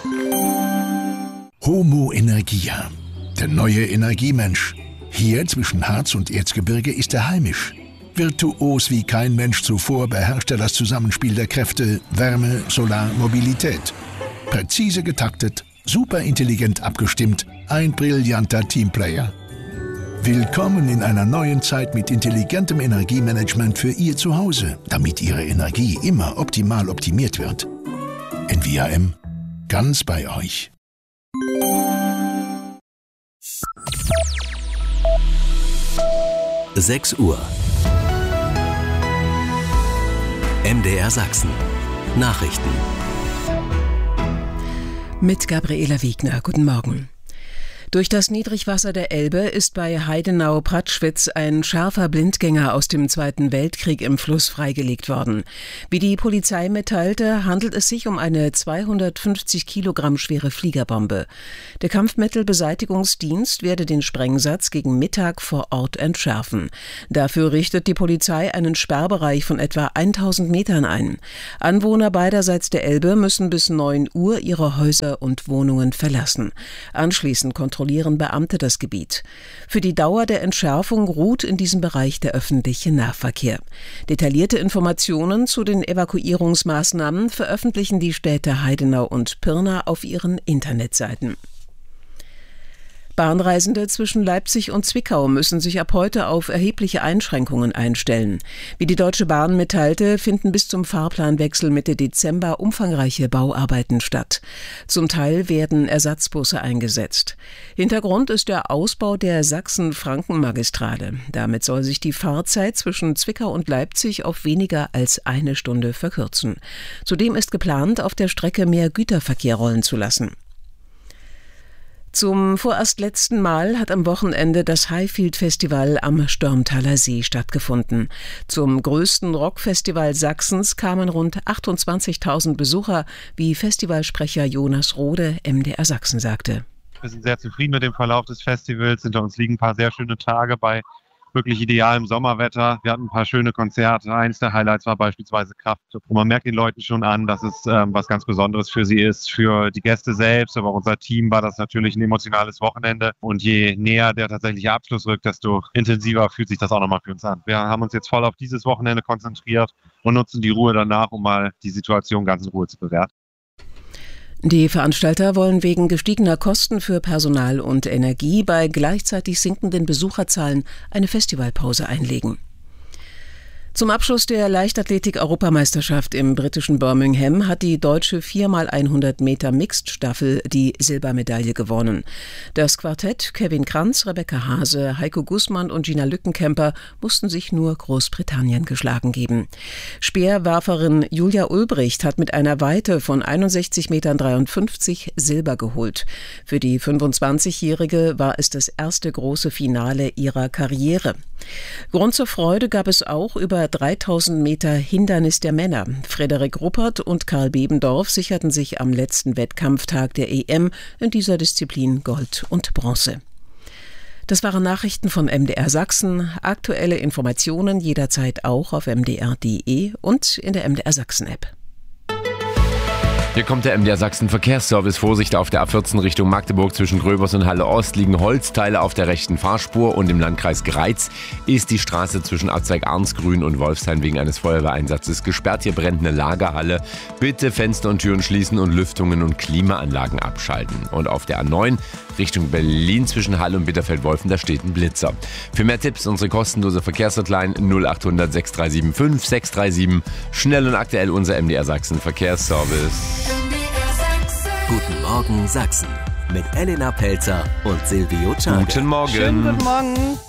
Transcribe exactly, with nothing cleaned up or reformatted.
Homo Energia, der neue Energiemensch. Hier zwischen Harz und Erzgebirge ist er heimisch. Virtuos wie kein Mensch zuvor beherrscht er das Zusammenspiel der Kräfte Wärme, Solar, Mobilität. Präzise getaktet, superintelligent abgestimmt, ein brillanter Teamplayer. Willkommen in einer neuen Zeit mit intelligentem Energiemanagement für Ihr Zuhause, damit Ihre Energie immer optimal optimiert wird. N V A M, ganz bei euch. sechs Uhr. M D R Sachsen. Nachrichten. Mit Gabriela Wiegner. Guten Morgen. Durch das Niedrigwasser der Elbe ist bei Heidenau-Pratschwitz ein scharfer Blindgänger aus dem Zweiten Weltkrieg im Fluss freigelegt worden. Wie die Polizei mitteilte, handelt es sich um eine zweihundertfünfzig Kilogramm schwere Fliegerbombe. Der Kampfmittelbeseitigungsdienst werde den Sprengsatz gegen Mittag vor Ort entschärfen. Dafür richtet die Polizei einen Sperrbereich von etwa tausend Metern ein. Anwohner beiderseits der Elbe müssen bis neun Uhr ihre Häuser und Wohnungen verlassen. Anschließend kontrollieren Beamte das Gebiet. Für die Dauer der Entschärfung ruht in diesem Bereich der öffentliche Nahverkehr. Detaillierte Informationen zu den Evakuierungsmaßnahmen veröffentlichen die Städte Heidenau und Pirna auf ihren Internetseiten. Bahnreisende zwischen Leipzig und Zwickau müssen sich ab heute auf erhebliche Einschränkungen einstellen. Wie die Deutsche Bahn mitteilte, finden bis zum Fahrplanwechsel Mitte Dezember umfangreiche Bauarbeiten statt. Zum Teil werden Ersatzbusse eingesetzt. Hintergrund ist der Ausbau der Sachsen-Franken-Magistrale. Damit soll sich die Fahrzeit zwischen Zwickau und Leipzig auf weniger als eine Stunde verkürzen. Zudem ist geplant, auf der Strecke mehr Güterverkehr rollen zu lassen. Zum vorerst letzten Mal hat am Wochenende das Highfield Festival am Störmtaler See stattgefunden. Zum größten Rockfestival Sachsens kamen rund achtundzwanzigtausend Besucher, wie Festivalsprecher Jonas Rode M D R Sachsen sagte. Wir sind sehr zufrieden mit dem Verlauf des Festivals. Hinter uns liegen ein paar sehr schöne Tage bei wirklich idealem Sommerwetter. Wir hatten ein paar schöne Konzerte. Eins der Highlights war beispielsweise Kraft. Und man merkt den Leuten schon an, dass es ähm, was ganz Besonderes für sie ist. Für die Gäste selbst, aber auch unser Team war das natürlich ein emotionales Wochenende. Und je näher der tatsächliche Abschluss rückt, desto intensiver fühlt sich das auch nochmal für uns an. Wir haben uns jetzt voll auf dieses Wochenende konzentriert und nutzen die Ruhe danach, um mal die Situation ganz in Ruhe zu bewerten. Die Veranstalter wollen wegen gestiegener Kosten für Personal und Energie bei gleichzeitig sinkenden Besucherzahlen eine Festivalpause einlegen. Zum Abschluss der Leichtathletik-Europameisterschaft im britischen Birmingham hat die deutsche vier mal hundert Meter Mixed-Staffel die Silbermedaille gewonnen. Das Quartett Kevin Kranz, Rebecca Hase, Heiko Gußmann und Gina Lückenkämper mussten sich nur Großbritannien geschlagen geben. Speerwerferin Julia Ulbricht hat mit einer Weite von einundsechzig Komma dreiundfünfzig Meter Silber geholt. Für die fünfundzwanzigjährige war es das erste große Finale ihrer Karriere. Grund zur Freude gab es auch über dreitausend Meter Hindernis der Männer. Frederik Ruppert und Karl Bebendorf sicherten sich am letzten Wettkampftag der E M in dieser Disziplin Gold und Bronze. Das waren Nachrichten von M D R Sachsen. Aktuelle Informationen jederzeit auch auf m d r punkt d e und in der M D R Sachsen App. Hier kommt der M D R Sachsen Verkehrsservice. Vorsicht auf der A vierzehn Richtung Magdeburg zwischen Gröbers und Halle Ost liegen Holzteile auf der rechten Fahrspur und im Landkreis Greiz ist die Straße zwischen Abzweig-Arnsgrün und Wolfshain wegen eines Feuerwehreinsatzes gesperrt. Hier brennt eine Lagerhalle. Bitte Fenster und Türen schließen und Lüftungen und Klimaanlagen abschalten. Und auf der A neun Richtung Berlin zwischen Halle und Bitterfeld-Wolfen, da steht ein Blitzer. Für mehr Tipps unsere kostenlose Verkehrshotline null acht hundert sechs drei sieben fünf sechs drei sieben. Schnell und aktuell unser M D R Sachsen Verkehrsservice. Guten Morgen Sachsen mit Elena Pelzer und Silvio Czarge. Guten Morgen. Schönen guten Morgen.